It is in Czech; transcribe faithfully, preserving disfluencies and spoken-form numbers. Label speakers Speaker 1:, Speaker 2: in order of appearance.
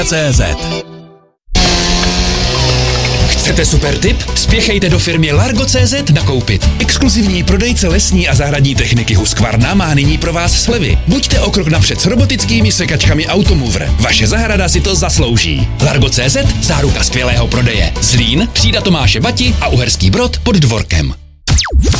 Speaker 1: cé zet. Chcete super tip? Spěchejte do firmy Largo tečka cé zet nakoupit. Exkluzivní prodejce lesní a zahradní techniky Husqvarna má nyní pro vás slevy. Buďte o krok napřed s robotickými sekačkami Automover. Vaše zahrada si to zaslouží. Largo tečka cé zet, záruka skvělého prodeje. Zlín, třída Tomáše Bati a Uherský Brod pod Dvorkem.